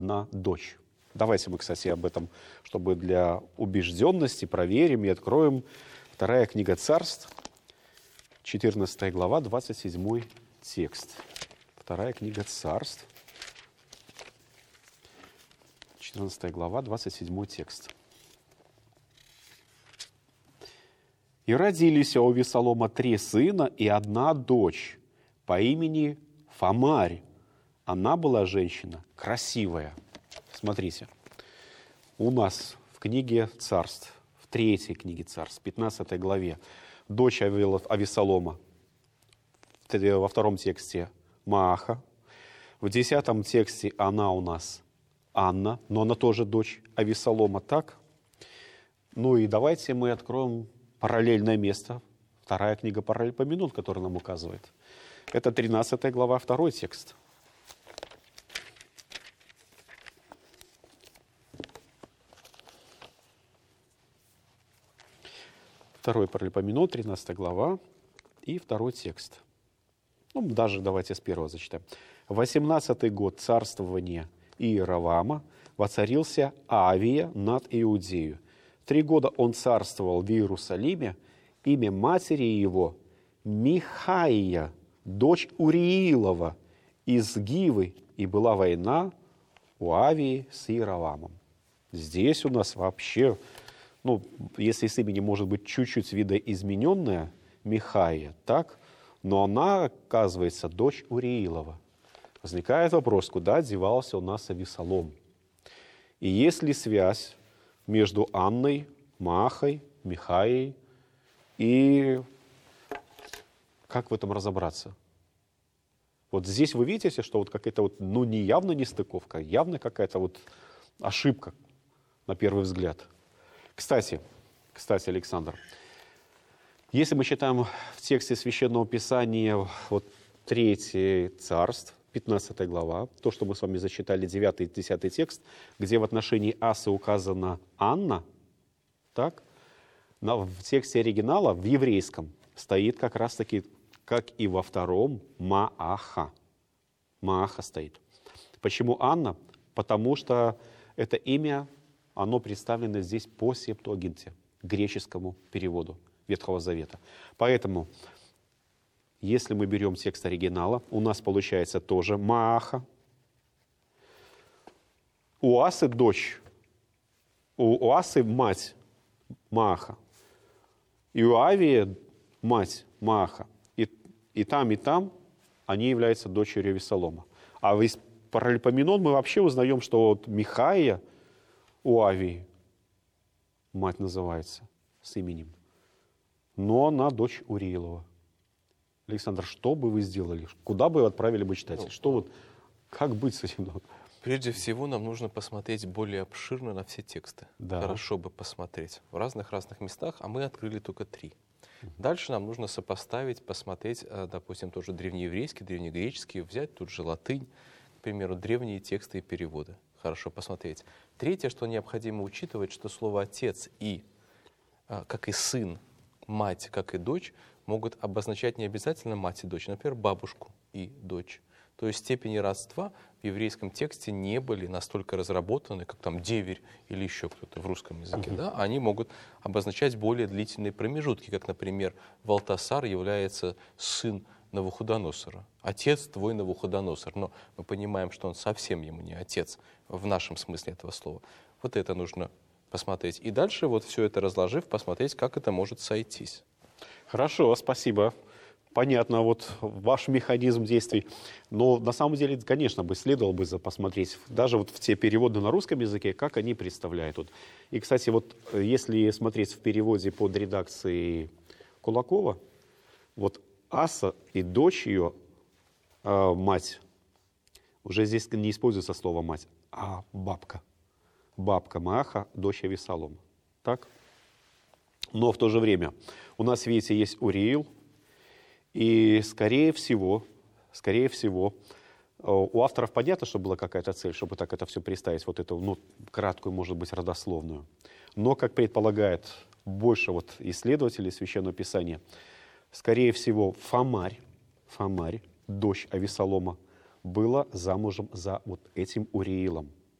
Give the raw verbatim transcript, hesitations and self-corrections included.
дочь. Давайте мы, кстати, об этом, чтобы для убежденности проверим и откроем. Вторая книга Царств, четырнадцатая глава, двадцать седьмой текст. Вторая книга Царств, четырнадцатая глава, двадцать седьмой текст. «И родились у Авесолома три сына и одна дочь по имени Фамарь. Она была женщина красивая». Смотрите, у нас в книге Царств, в третьей книге Царств, в пятнадцатой главе, дочь Авесолома, во втором тексте Мааха, в десятом тексте она у нас Анна, но она тоже дочь Авесолома, так? Ну и давайте мы откроем параллельное место, вторая книга Паралипоменон, которая нам указывает. Это тринадцатая глава, второй текст. Второй Паралипоменон, тринадцатая глава и второй текст. Ну, даже давайте с первого зачитаем. «Восемнадцатый год царствования Иеровама воцарился Авия над Иудею. Три года он царствовал в Иерусалиме, имя матери его Михаия, дочь Уриилова, из Гивы, и была война у Авии с Иеровамом». Здесь у нас вообще, ну, если с именем может быть чуть-чуть видоизмененная, Михаия, так? Но она, оказывается, дочь Уриилова. Возникает вопрос, куда девался у нас Авесолом? И есть ли связь между Анной, Маахой, Михаей, и как в этом разобраться? Вот здесь вы видите, что вот какая-то вот, ну, не явно нестыковка, явно какая-то вот ошибка на первый взгляд. Кстати, кстати, Александр, если мы читаем в тексте Священного Писания вот третий Царств, пятнадцатая глава, то, что мы с вами зачитали, девятый и десятый текст, где в отношении Асы указана Анна, так, но в тексте оригинала, в еврейском, стоит как раз-таки, как и во втором, Мааха. Мааха стоит. Почему Анна? Потому что это имя, оно представлено здесь по Септуагинте, греческому переводу Ветхого Завета. Поэтому, если мы берем текст оригинала, у нас получается тоже Мааха. У Асы дочь, у, у Асы мать Мааха. И у Авии мать Мааха. И, и там, и там они являются дочерью Авесолома. А из Паралипоменон мы вообще узнаем, что вот Михаия у Авии мать называется с именем. Но она дочь Уриилова. Александр, что бы вы сделали? Куда бы отправили бы читателей? Ну, что вот, как быть с этим? Прежде всего, нам нужно посмотреть более обширно на все тексты. Да. Хорошо бы посмотреть в разных-разных местах, а мы открыли только три. Угу. Дальше нам нужно сопоставить, посмотреть, допустим, тоже древнееврейский, древнегреческий, взять тут же латынь, к примеру, древние тексты и переводы. Хорошо посмотреть. Третье, что необходимо учитывать, что слово «отец» и, как и сын, мать, как и дочь, могут обозначать не обязательно мать и дочь, например, бабушку и дочь. То есть степени родства в еврейском тексте не были настолько разработаны, как там деверь или еще кто-то в русском языке. Uh-huh. Да? Они могут обозначать более длительные промежутки, как, например, Валтасар является сын Навуходоносора. Отец твой Навуходоносор. Но мы понимаем, что он совсем ему не отец в нашем смысле этого слова. Вот это нужно посмотреть. И дальше, вот все это разложив, посмотреть, как это может сойтись. Хорошо, спасибо. Понятно, вот ваш механизм действий. Но на самом деле, конечно, бы следовало бы посмотреть даже вот в те переводы на русском языке, как они представляют. Вот. И, кстати, вот если смотреть в переводе под редакцией Кулакова, вот Аса и дочь ее, э, мать, уже здесь не используется слово «мать», а «бабка». Бабка Мааха, дочь Авесолома. Так? Но в то же время у нас, видите, есть Уриил, и скорее всего, скорее всего, у авторов понятно, что была какая-то цель, чтобы так это все представить, вот эту, ну, краткую, может быть, родословную. Но, как предполагает больше вот исследователей Священного Писания, скорее всего, Фамарь, Фамарь, дочь Авесолома, была замужем за вот этим Уриилом.